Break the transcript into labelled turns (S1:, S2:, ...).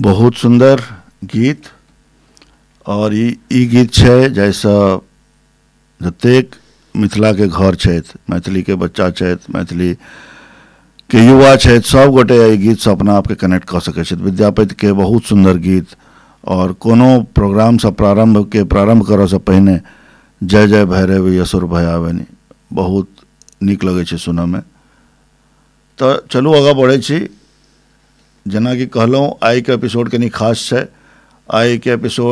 S1: बहुत सुंदर गीत और ई गीत छै जैसा जतेक मिथिला के घर छथि, मैथिली के बच्चा छथि, मैथिली के युवा छथि, सब गोटे एहि गीत से अपना आप के कनेक्ट कऽ सकै छथि। विद्यापति के बहुत सुंदर गीत और कोनो प्रोग्राम से प्रारंभ करऽ से पहिने जय जय भैरवी असुर भयावनी बहुत नीक लगै छै सुनऽ में। तो चलू आगाँ बढ़ै छी। जेना कि कहलहुँ आइ के एपिसोड कनी खास छै। आइ के एपिसोड